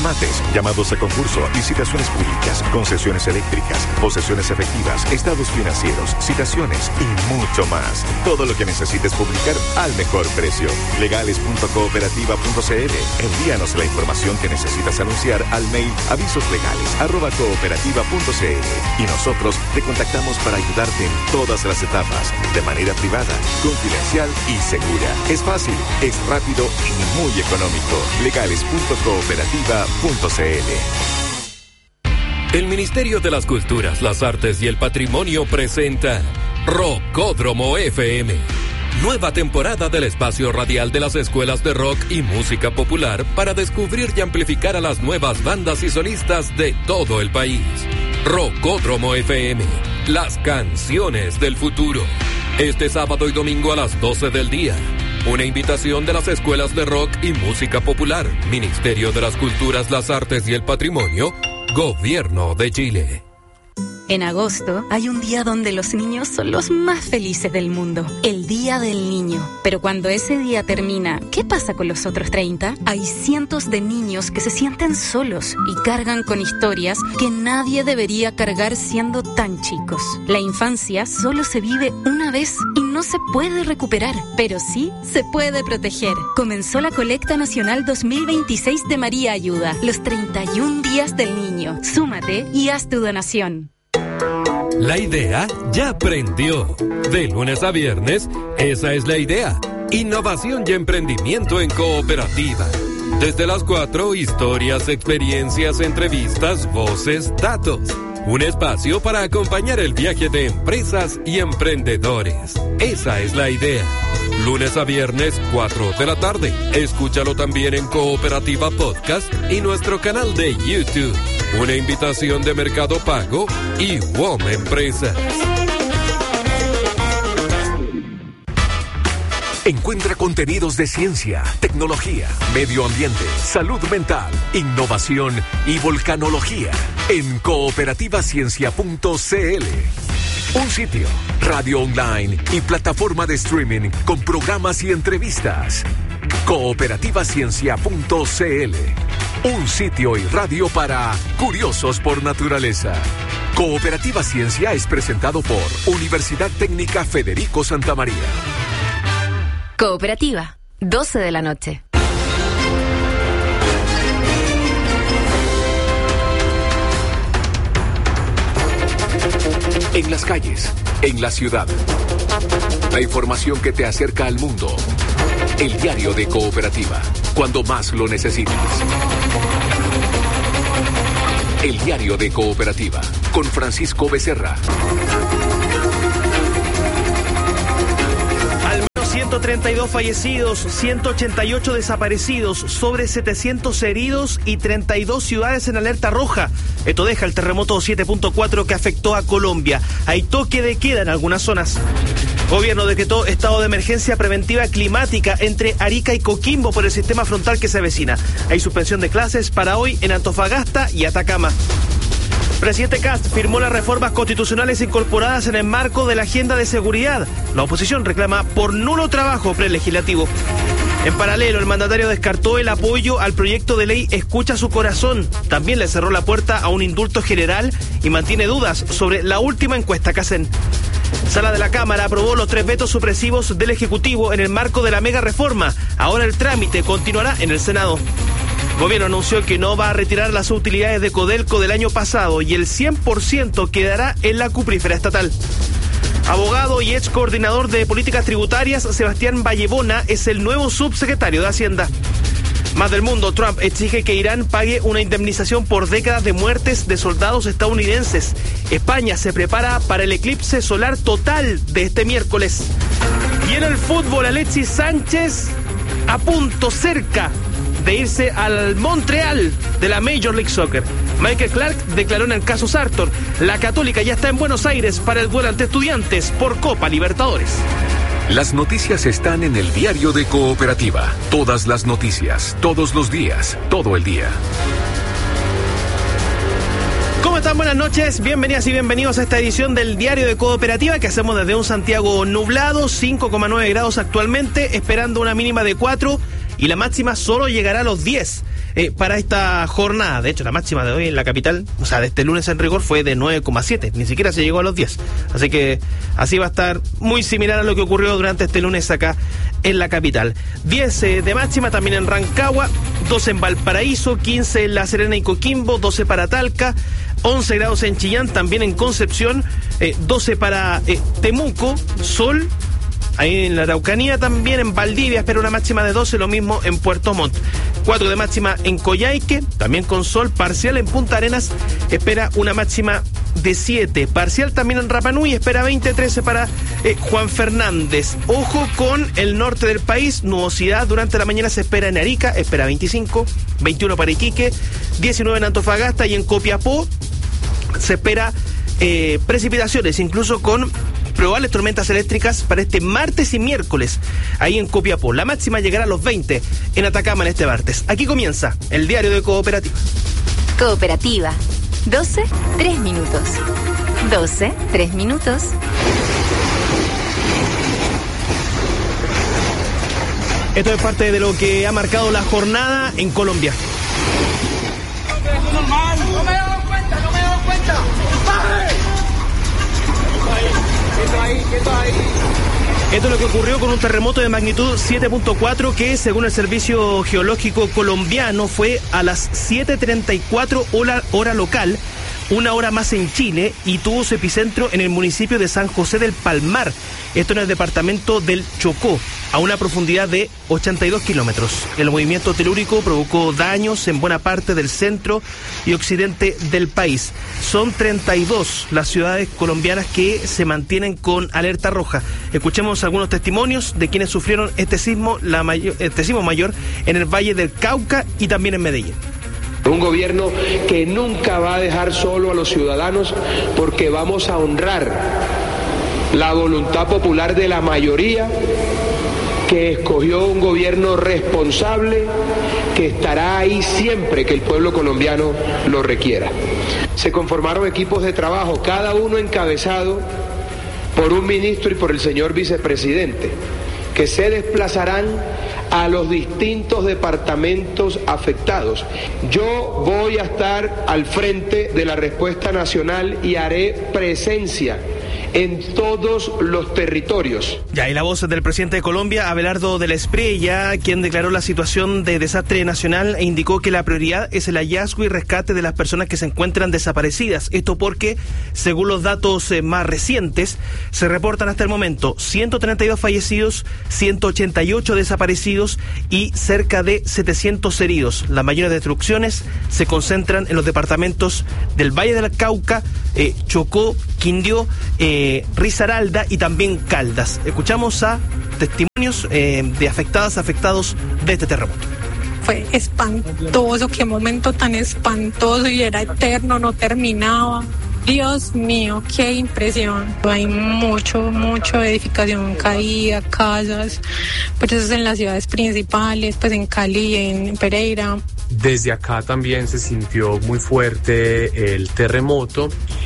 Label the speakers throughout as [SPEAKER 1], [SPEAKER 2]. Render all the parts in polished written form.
[SPEAKER 1] remates, llamados a concurso, licitaciones públicas, concesiones eléctricas, posesiones efectivas, estados financieros, citaciones y mucho más. Todo lo que necesites publicar al mejor precio. Legales.cooperativa.cl. Envíanos la información que necesitas anunciar al mail avisoslegales@cooperativa.cl y nosotros te contactamos para ayudarte en todas las etapas, de manera privada, confidencial y segura. Es fácil, es rápido y muy económico. Legales.cooperativa.cl.
[SPEAKER 2] El Ministerio de las Culturas, las Artes y el Patrimonio presenta Rockódromo FM. Nueva temporada del espacio radial de las escuelas de rock y música popular para descubrir y amplificar a las nuevas bandas y solistas de todo el país. Rockódromo FM, las canciones del futuro. Este sábado y domingo a las 12 del día. Una invitación de las escuelas de rock y música popular, Ministerio de las Culturas, las Artes y el Patrimonio, Gobierno de Chile.
[SPEAKER 3] En agosto hay un día donde los niños son los más felices del mundo, el Día del Niño. Pero cuando ese día termina, ¿qué pasa con los otros 30? Hay cientos de niños que se sienten solos y cargan con historias que nadie debería cargar siendo tan chicos. La infancia solo se vive una vez y no se puede recuperar, pero sí se puede proteger. Comenzó la colecta nacional 2026 de María Ayuda, los 31 días del niño. Súmate y haz tu donación.
[SPEAKER 2] La idea ya prendió. De lunes a viernes, esa es la idea. Innovación y emprendimiento en cooperativa. Desde las 4, historias, experiencias, entrevistas, voces, datos. Un espacio para acompañar el viaje de empresas y emprendedores. Esa es la idea. Lunes a viernes, 4 de la tarde. Escúchalo también en Cooperativa Podcast y nuestro canal de YouTube. Una invitación de Mercado Pago y WOM Empresas.
[SPEAKER 1] Encuentra contenidos de ciencia, tecnología, medio ambiente, salud mental, innovación y volcanología en cooperativaciencia.cl. Un sitio, radio online y plataforma de streaming con programas y entrevistas. Cooperativaciencia.cl. Un sitio y radio para curiosos por naturaleza. Cooperativa Ciencia es presentado por Universidad Técnica Federico Santa María.
[SPEAKER 3] Cooperativa, 12 de la noche.
[SPEAKER 1] En las calles, en la ciudad. La información que te acerca al mundo. El diario de Cooperativa, cuando más lo necesitas. El diario de Cooperativa, con Francisco Becerra.
[SPEAKER 4] Al menos 132 fallecidos, 188 desaparecidos, sobre 700 heridos y 32 ciudades en alerta roja. Esto deja el terremoto 7.4 que afectó a Colombia. Hay toque de queda en algunas zonas. Gobierno decretó estado de emergencia preventiva climática entre Arica y Coquimbo por el sistema frontal que se avecina. Hay suspensión de clases para hoy en Antofagasta y Atacama. Presidente Kast firmó las reformas constitucionales incorporadas en el marco de la agenda de seguridad. La oposición reclama por nulo trabajo prelegislativo. En paralelo, el mandatario descartó el apoyo al proyecto de ley Escucha su corazón. También le cerró la puerta a un indulto general y mantiene dudas sobre la última encuesta CACEN. Sala de la Cámara aprobó los 3 vetos supresivos del Ejecutivo en el marco de la mega reforma. Ahora el trámite continuará en el Senado. Gobierno anunció que no va a retirar las utilidades de Codelco del año pasado y el 100% quedará en la cuprífera estatal. Abogado y ex coordinador de políticas tributarias, Sebastián Vallebona, es el nuevo subsecretario de Hacienda. Más del mundo, Trump exige que Irán pague una indemnización por décadas de muertes de soldados estadounidenses. España se prepara para el eclipse solar total de este miércoles. Y en el fútbol, Alexis Sánchez a punto, cerca de irse al Montreal de la Major League Soccer. Michael Clark declaró en el caso Sartor: la Católica ya está en Buenos Aires para el duelo ante Estudiantes por Copa Libertadores.
[SPEAKER 1] Las noticias están en el diario de Cooperativa. Todas las noticias, todos los días, todo el día.
[SPEAKER 4] ¿Cómo están? Buenas noches, bienvenidas y bienvenidos a esta edición del Diario de Cooperativa que hacemos desde un Santiago nublado, 5,9 grados actualmente, esperando una mínima de 4 y la máxima solo llegará a los 10. para esta jornada. De hecho, la máxima de hoy en la capital, o sea, de este lunes en rigor, fue de 9,7. Ni siquiera se llegó a los 10. Así que así va a estar muy similar a lo que ocurrió durante este lunes acá en la capital. 10 de máxima también en Rancagua, 12 en Valparaíso, 15 en La Serena y Coquimbo, 12 para Talca, 11 grados en Chillán, también en Concepción, 12 para Temuco, sol. Ahí en la Araucanía, también en Valdivia espera una máxima de 12, lo mismo en Puerto Montt. 4 de máxima en Coyhaique, también con sol parcial. En Punta Arenas espera una máxima de 7, parcial también en Rapa Nui, espera 20, 13 para Juan Fernández. Ojo con el norte del país, nubosidad durante la mañana se espera en Arica, espera 25, 21 para Iquique, 19 en Antofagasta, y en Copiapó se espera precipitaciones, incluso con probables tormentas eléctricas para este martes y miércoles, ahí en Copiapó. La máxima llegará a los 20 en Atacama en este martes. Aquí comienza el diario de Cooperativa.
[SPEAKER 3] Cooperativa. 12, 3 minutos. 12, 3 minutos.
[SPEAKER 4] Esto es parte de lo que ha marcado la jornada en Colombia.
[SPEAKER 5] No me he dado cuenta. ¡Baje! Quieto ahí.
[SPEAKER 4] Esto es lo que ocurrió con un terremoto de magnitud 7.4 que, según el Servicio Geológico colombiano, fue a las 7:34 hora local, una hora más en Chile, y tuvo su epicentro en el municipio de San José del Palmar, esto en el departamento del Chocó, a una profundidad de 82 kilómetros. El movimiento telúrico provocó daños en buena parte del centro y occidente del país. Son 32 las ciudades colombianas que se mantienen con alerta roja. Escuchemos algunos testimonios de quienes sufrieron este sismo mayor en el Valle del Cauca y también en Medellín.
[SPEAKER 6] Un gobierno que nunca va a dejar solo a los ciudadanos, porque vamos a honrar la voluntad popular de la mayoría que escogió un gobierno responsable que estará ahí siempre que el pueblo colombiano lo requiera. Se conformaron equipos de trabajo, cada uno encabezado por un ministro y por el señor vicepresidente, que se desplazarán a los distintos departamentos afectados. Yo voy a estar al frente de la respuesta nacional y haré presencia en todos los territorios.
[SPEAKER 4] Ya, y la voz del presidente de Colombia, Abelardo de la Espriella, quien declaró la situación de desastre nacional e indicó que la prioridad es el hallazgo y rescate de las personas que se encuentran desaparecidas. Esto porque, según los datos más recientes, se reportan hasta el momento 132 fallecidos, 188 desaparecidos y cerca de 700 heridos. Las mayores destrucciones se concentran en los departamentos del Valle del Cauca, Chocó, Quindío, Risaralda y también Caldas. Escuchamos a testimonios de afectados de este terremoto.
[SPEAKER 7] Fue espantoso, qué momento tan espantoso, y era eterno, no terminaba. Dios mío, qué impresión. Hay mucho edificación caída, casas, pues eso es en las ciudades principales, pues en Cali, en Pereira.
[SPEAKER 8] Desde acá también se sintió muy fuerte el terremoto.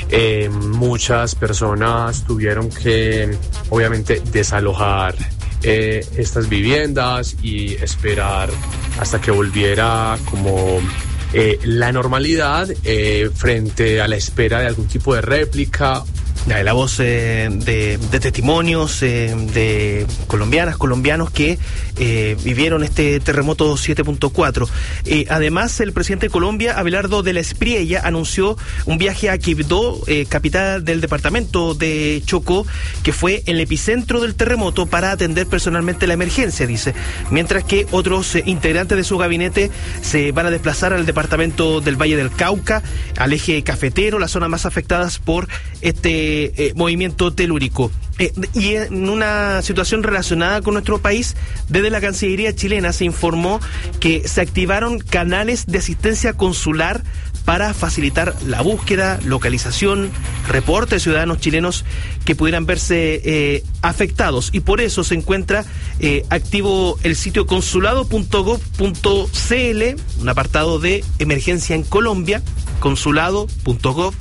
[SPEAKER 8] Muchas personas tuvieron que, obviamente, desalojar estas viviendas y esperar hasta que volviera como la normalidad frente a la espera de algún tipo de réplica.
[SPEAKER 4] La voz de testimonios de colombianos que vivieron este terremoto 7.4. Además, el presidente de Colombia, Abelardo de la Espriella, anunció un viaje a Quibdó, capital del departamento de Chocó, que fue el epicentro del terremoto, para atender personalmente la emergencia, dice. Mientras que otros integrantes de su gabinete se van a desplazar al departamento del Valle del Cauca, al eje cafetero, las zonas más afectadas por este movimiento telúrico. Y en una situación relacionada con nuestro país, desde la Cancillería chilena se informó que se activaron canales de asistencia consular para facilitar la búsqueda, localización, reporte de ciudadanos chilenos que pudieran verse afectados. Y por eso se encuentra activo el sitio consulado.gov.cl, un apartado de emergencia en Colombia, consulado.gov.cl,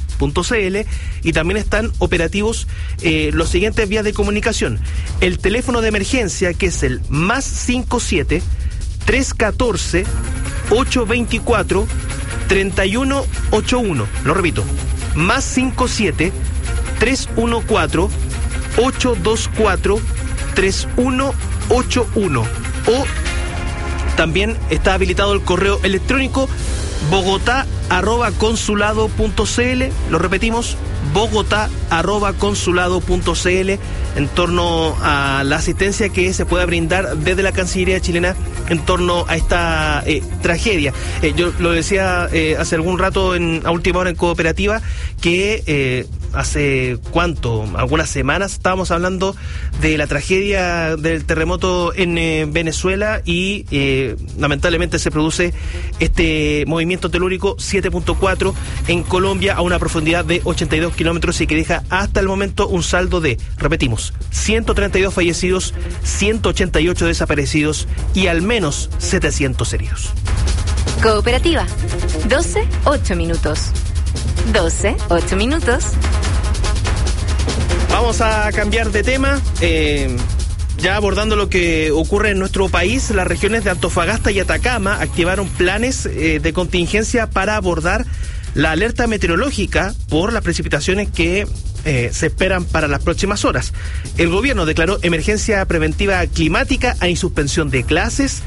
[SPEAKER 4] y también están operativos los siguientes vías de comunicación. El teléfono de emergencia, que es el +57 314 +57-824-3181. Lo repito, +57-314-824-3181. O también está habilitado el correo electrónico bogotá@consulado.cl. Lo repetimos, bogotá@consulado.cl, en torno a la asistencia que se pueda brindar desde la Cancillería chilena en torno a esta tragedia. Yo lo decía hace algún rato a última hora en Cooperativa, que hace algunas semanas estábamos hablando de la tragedia del terremoto en Venezuela y lamentablemente se produce este movimiento telúrico 7.4 en Colombia a una profundidad de 82 kilómetros y que deja hasta el momento un saldo de, repetimos, 132 fallecidos, 188 desaparecidos y al menos 700 heridos.
[SPEAKER 9] Cooperativa, 12:08 minutos. 12:08 minutos.
[SPEAKER 4] Vamos a cambiar de tema. Ya abordando lo que ocurre en nuestro país, las regiones de Antofagasta y Atacama activaron planes de contingencia para abordar la alerta meteorológica por las precipitaciones que se esperan para las próximas horas. El gobierno declaró emergencia preventiva climática, hay suspensión de clases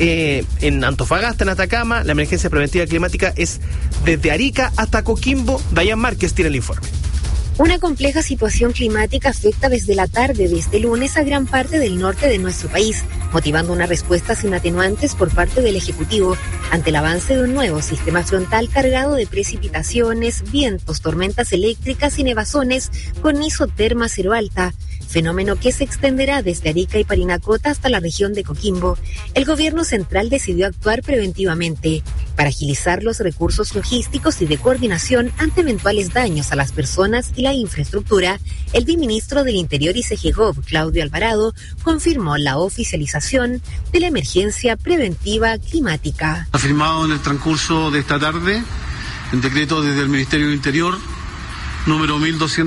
[SPEAKER 4] en Antofagasta, en Atacama. La emergencia preventiva climática es desde Arica hasta Coquimbo. Dayan Márquez tiene el informe.
[SPEAKER 10] Una compleja situación climática afecta desde la tarde de este lunes a gran parte del norte de nuestro país, motivando una respuesta sin atenuantes por parte del Ejecutivo ante el avance de un nuevo sistema frontal cargado de precipitaciones, vientos, tormentas eléctricas y nevazones con isoterma cero alta, fenómeno que se extenderá desde Arica y Parinacota hasta la región de Coquimbo. El gobierno central decidió actuar preventivamente para agilizar los recursos logísticos y de coordinación ante eventuales daños a las personas y la infraestructura. El viceministro del Interior y CEGEGOV, Claudio Alvarado, confirmó la oficialización de la emergencia preventiva climática.
[SPEAKER 11] Ha firmado en el transcurso de esta tarde el decreto desde el Ministerio del Interior número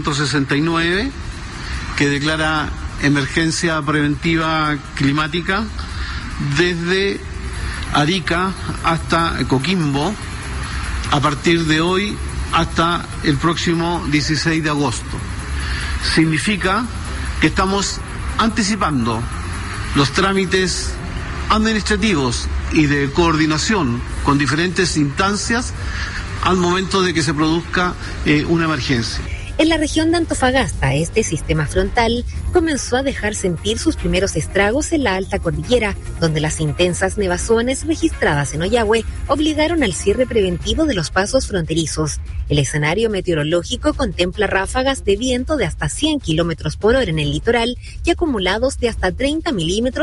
[SPEAKER 11] 1269, que declara emergencia preventiva climática desde Arica hasta Coquimbo a partir de hoy hasta el próximo 16 de agosto. Significa que estamos anticipando los trámites administrativos y de coordinación con diferentes instancias al momento de que se produzca una emergencia.
[SPEAKER 10] En la región de Antofagasta, este sistema frontal comenzó a dejar sentir sus primeros estragos en la alta cordillera, donde las intensas nevazones registradas en Ollagüe obligaron al cierre preventivo de los pasos fronterizos. El escenario meteorológico contempla ráfagas de viento de hasta 100 kilómetros por hora en el litoral y acumulados de hasta 30 milímetros